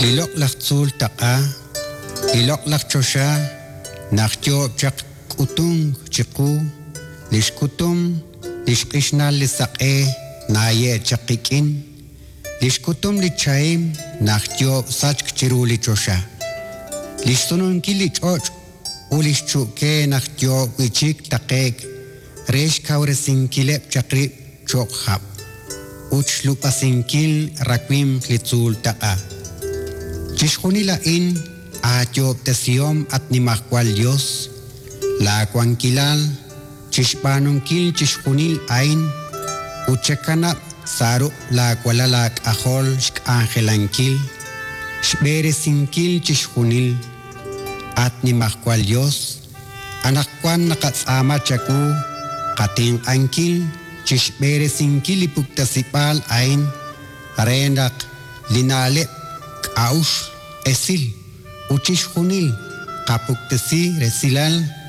Lilok lak tsul taqa, lilok lak chosha, naktyo chak kutung chiku, lishkutum, lishkishnal lisake, naye chakikin, lishkutum lichaim, naktyo sach chiru lichosha. Lishtunun kilichoch, ulishchuke naktyo wichik takek, resh kauresinkilep chakri chokhap. Uchlupasinkil rakwim litzul taqa. Chishkunila in atyob tesiom at nimakwal Dios. La kwankilal chishpanunkil chishkunil ain. Uchekanap saru la kwalalak ahol shk angelankil. Shberesinkil chishkunil at nimakwal Dios. Anakwan nakatsama chaku kating ankil. Chishbere sinkili puktasipal ain rendak linale aush esil uchishkunil kapuktasi resilal